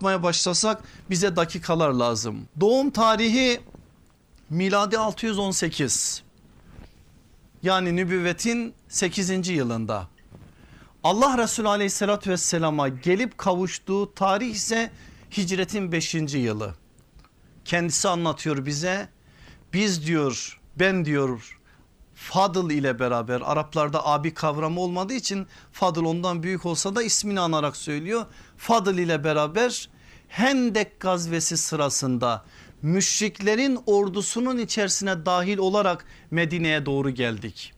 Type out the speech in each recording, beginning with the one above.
bakmaya başlasak bize dakikalar lazım. Doğum tarihi miladi 618. Yani nübüvvetin 8. yılında. Allah Resulü aleyhissalatü vesselama gelip kavuştuğu tarih ise hicretin 5. yılı. Kendisi anlatıyor bize. Biz diyor, ben diyor Fadıl ile beraber, Araplarda abi kavramı olmadığı için Fadıl ondan büyük olsa da ismini anarak söylüyor. Fadıl ile beraber Hendek gazvesi sırasında müşriklerin ordusunun içerisine dahil olarak Medine'ye doğru geldik.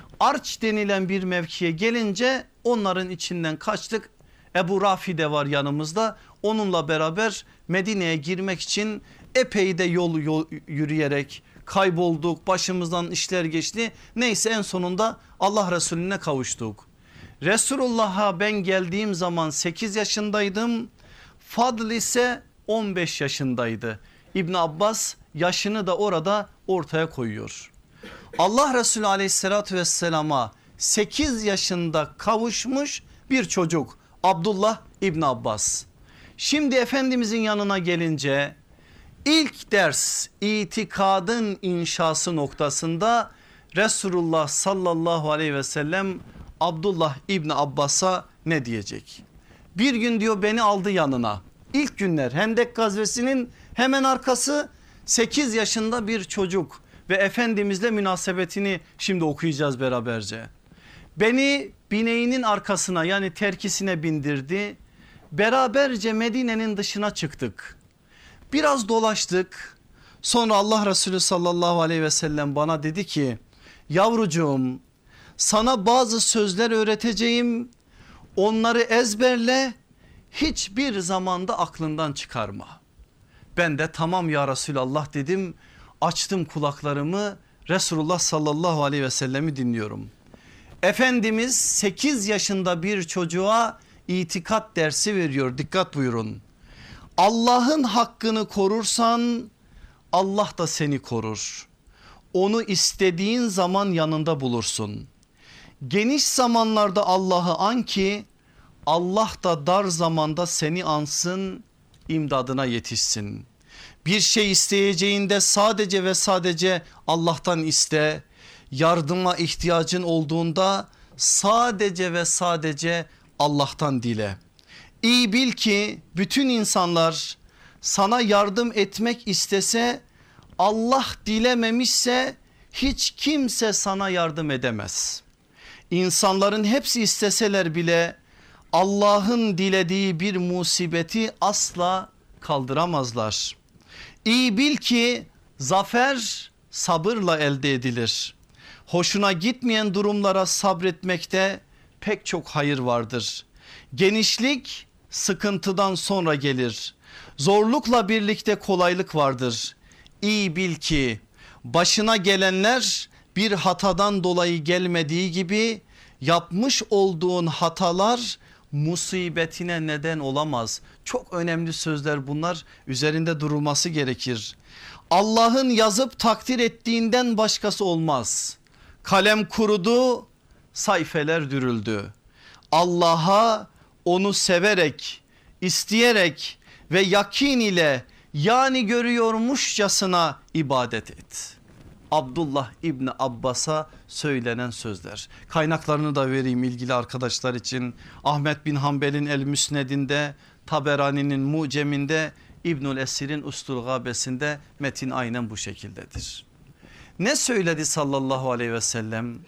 Arç denilen bir mevkiye gelince onların içinden kaçtık. Ebu Rafi de var yanımızda, onunla beraber Medine'ye girmek için epey de yol yürüyerek kaybolduk, başımızdan işler geçti. Neyse en sonunda Allah Resulüne kavuştuk. Resulullah'a ben geldiğim zaman 8 yaşındaydım. Fadl ise 15 yaşındaydı. İbn Abbas yaşını da orada ortaya koyuyor. Allah Resulü aleyhissalatü vesselama 8 yaşında kavuşmuş bir çocuk Abdullah İbn Abbas. Şimdi Efendimizin yanına gelince ilk ders itikadın inşası noktasında Resulullah sallallahu aleyhi ve sellem Abdullah İbni Abbas'a ne diyecek? Bir gün diyor beni aldı yanına. İlk günler Hendek gazvesinin hemen arkası, 8 yaşında bir çocuk ve Efendimizle münasebetini şimdi okuyacağız beraberce. Beni bineğinin arkasına, yani terkisine bindirdi. Beraberce Medine'nin dışına çıktık. Biraz dolaştık. Sonra Allah Resulü sallallahu aleyhi ve sellem bana dedi ki, yavrucuğum sana bazı sözler öğreteceğim. Onları ezberle, hiçbir zamanda aklından çıkarma. Ben de tamam ya Resulallah dedim. Açtım kulaklarımı, Resulullah sallallahu aleyhi ve sellemi dinliyorum. Efendimiz 8 yaşında bir çocuğa itikat dersi veriyor. Dikkat buyurun. Allah'ın hakkını korursan Allah da seni korur. Onu istediğin zaman yanında bulursun. Geniş zamanlarda Allah'ı an ki Allah da dar zamanda seni ansın, imdadına yetişsin. Bir şey isteyeceğinde sadece ve sadece Allah'tan iste. Yardıma ihtiyacın olduğunda sadece ve sadece Allah'tan dile. İyi bil ki bütün insanlar sana yardım etmek istese, Allah dilememişse hiç kimse sana yardım edemez. İnsanların hepsi isteseler bile Allah'ın dilediği bir musibeti asla kaldıramazlar. İyi bil ki zafer sabırla elde edilir. Hoşuna gitmeyen durumlara sabretmekte pek çok hayır vardır. Genişlik sıkıntıdan sonra gelir. Zorlukla birlikte kolaylık vardır. İyi bil ki başına gelenler bir hatadan dolayı gelmediği gibi yapmış olduğun hatalar musibetine neden olamaz. Çok önemli sözler bunlar, üzerinde durulması gerekir. Allah'ın yazıp takdir ettiğinden başkası olmaz. Kalem kurudu, sayfeler dürüldü. Allah'a onu severek, isteyerek ve yakin ile, yani görüyormuşçasına ibadet et. Abdullah İbni Abbas'a söylenen sözler. Kaynaklarını da vereyim ilgili arkadaşlar için. Ahmet bin Hanbel'in El Müsned'inde, Taberani'nin Mucem'inde, İbnül Esir'in Ustul Gabesinde metin aynen bu şekildedir. Ne söyledi sallallahu aleyhi ve sellem?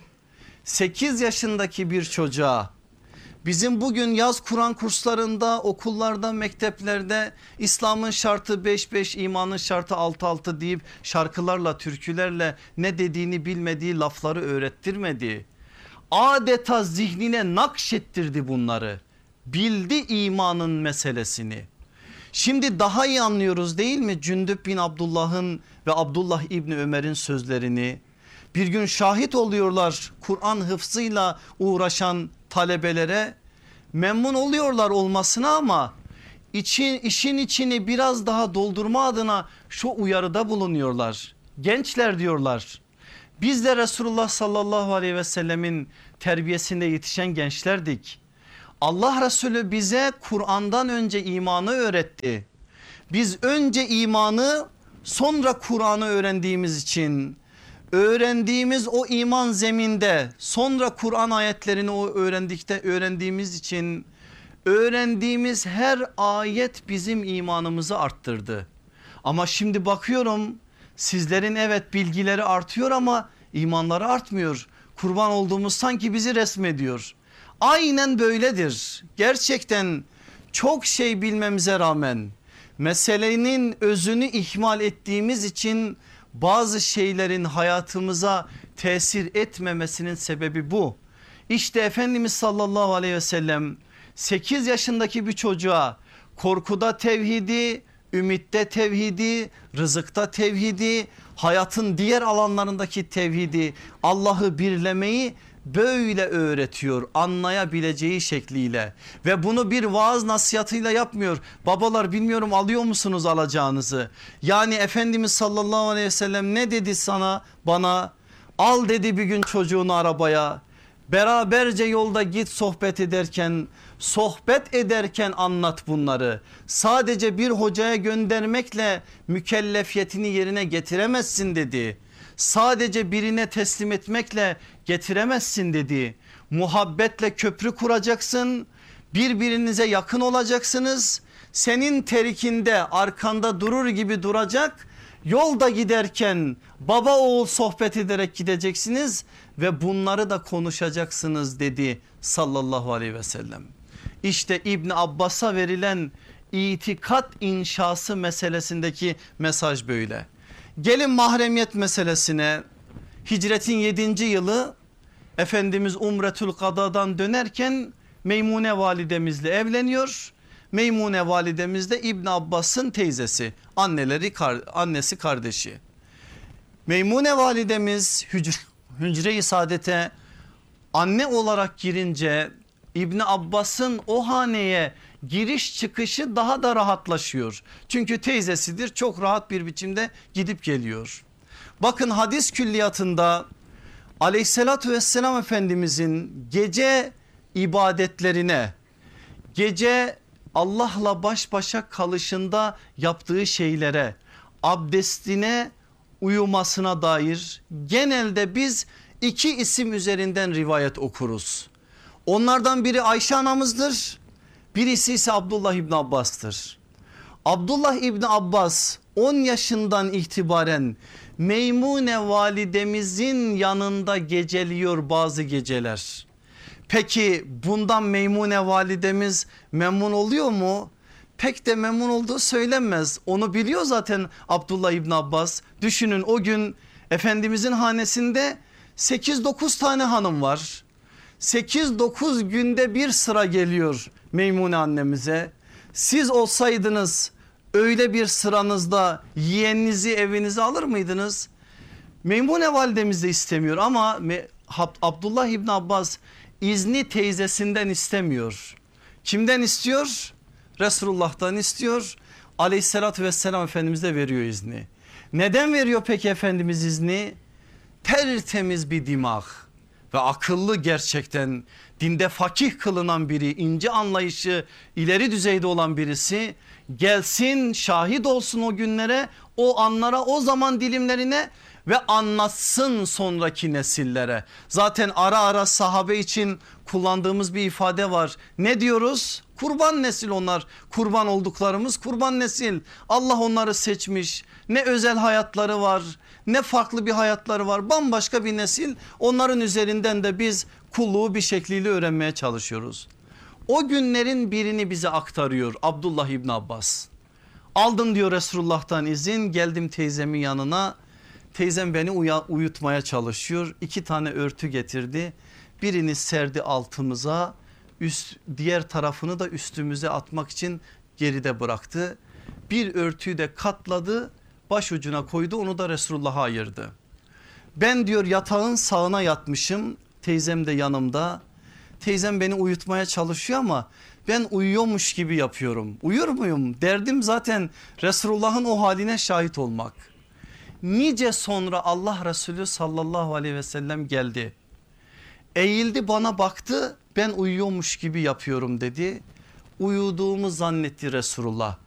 8 yaşındaki bir çocuğa, bizim bugün yaz Kur'an kurslarında, okullarda, mekteplerde İslam'ın şartı 5-5, imanın şartı 6-6 deyip şarkılarla, türkülerle ne dediğini bilmediği lafları öğrettirmedi. Adeta zihnine nakşettirdi bunları. Bildi imanın meselesini. Şimdi daha iyi anlıyoruz değil mi Cündüb bin Abdullah'ın ve Abdullah İbni Ömer'in sözlerini? Bir gün şahit oluyorlar Kur'an hıfzıyla uğraşan talebelere, memnun oluyorlar olmasına ama işin içini biraz daha doldurma adına şu uyarıda bulunuyorlar. Gençler diyorlar, biz de Resulullah sallallahu aleyhi ve sellemin terbiyesinde yetişen gençlerdik. Allah Resulü bize Kur'an'dan önce imanı öğretti. Biz önce imanı sonra Kur'an'ı öğrendiğimiz için, öğrendiğimiz o iman zeminde sonra Kur'an ayetlerini öğrendiğimiz için öğrendiğimiz her ayet bizim imanımızı arttırdı. Ama şimdi bakıyorum sizlerin evet bilgileri artıyor ama imanları artmıyor. Kurban olduğumuz sanki bizi resmediyor. Aynen böyledir. Gerçekten çok şey bilmemize rağmen meselenin özünü ihmal ettiğimiz için bazı şeylerin hayatımıza tesir etmemesinin sebebi bu. İşte Efendimiz sallallahu aleyhi ve sellem 8 yaşındaki bir çocuğa korkuda tevhidi, ümitte tevhidi, rızıkta tevhidi, hayatın diğer alanlarındaki tevhidi, Allah'ı birlemeyi böyle öğretiyor anlayabileceği şekliyle ve bunu bir vaaz nasihatıyla yapmıyor. Babalar bilmiyorum alıyor musunuz alacağınızı? Yani Efendimiz sallallahu aleyhi ve sellem ne dedi bana? Al dedi bir gün çocuğunu arabaya, beraberce yolda git sohbet ederken anlat bunları. Sadece bir hocaya göndermekle mükellefiyetini yerine getiremezsin dedi. Sadece birine teslim etmekle getiremezsin dedi. Muhabbetle köprü kuracaksın, birbirinize yakın olacaksınız. Senin terikinde arkanda durur gibi duracak, yolda giderken baba oğul sohbet ederek gideceksiniz ve bunları da konuşacaksınız dedi sallallahu aleyhi ve sellem. İşte İbn Abbas'a verilen itikat inşası meselesindeki mesaj böyle. Gelin mahremiyet meselesine. Hicretin 7. yılı Efendimiz Umretül Kada'dan dönerken Meymune validemizle evleniyor. Meymune validemiz de İbn Abbas'ın teyzesi, annesi kardeşi. Meymune validemiz hücre-i saadete anne olarak girince İbn Abbas'ın o haneye giriş çıkışı daha da rahatlaşıyor. Çünkü teyzesidir, çok rahat bir biçimde gidip geliyor. Bakın hadis külliyatında aleyhissalatü vesselam Efendimizin gece ibadetlerine, gece Allah'la baş başa kalışında yaptığı şeylere, abdestine, uyumasına dair genelde biz 2 isim üzerinden rivayet okuruz. Onlardan biri Ayşe anamızdır, birisi ise Abdullah İbni Abbas'tır. Abdullah İbni Abbas 10 yaşından itibaren Meymune validemizin yanında geceliyor bazı geceler. Peki bundan Meymune validemiz memnun oluyor mu? Pek de memnun olduğu söylenmez. Onu biliyor zaten Abdullah İbni Abbas. Düşünün, o gün Efendimizin hanesinde 8-9 tane hanım var. 8-9 günde bir sıra geliyor Meymune annemize. Siz olsaydınız öyle bir sıranızda yeğeninizi evinize alır mıydınız? Meymune validemiz de istemiyor ama Abdullah İbni Abbas izni teyzesinden istemiyor. Kimden istiyor? Resulullah'tan istiyor. Aleyhissalatü vesselam Efendimiz de veriyor izni. Neden veriyor peki Efendimiz izni? Tertemiz bir dimağ ve akıllı, gerçekten dinde fakih kılınan biri, ince anlayışı ileri düzeyde olan birisi gelsin, şahit olsun o günlere, o anlara, o zaman dilimlerine ve anlatsın sonraki nesillere. Zaten ara ara sahabe için kullandığımız bir ifade var. Ne diyoruz? Kurban nesil onlar. Kurban olduklarımız kurban nesil. Allah onları seçmiş. Ne özel hayatları var, ne farklı bir hayatları var. Bambaşka bir nesil. Onların üzerinden de biz kulluğu bir şekliyle öğrenmeye çalışıyoruz. O günlerin birini bize aktarıyor Abdullah İbni Abbas. Aldım diyor Resulullah'tan izin, geldim teyzemin yanına. Teyzem beni uyutmaya çalışıyor. 2 tane örtü getirdi. Birini serdi altımıza, diğer tarafını da üstümüze atmak için geride bıraktı. Bir örtüyü de katladı, başucuna koydu, onu da Resulullah'a ayırdı. Ben diyor yatağın sağına yatmışım, teyzem de yanımda. Teyzem beni uyutmaya çalışıyor ama ben uyuyormuş gibi yapıyorum. Uyur muyum? Derdim zaten Resulullah'ın o haline şahit olmak. Nice sonra Allah Resulü sallallahu aleyhi ve sellem geldi. Eğildi bana baktı, ben uyuyormuş gibi yapıyorum dedi. Uyuduğumu zannetti Resulullah.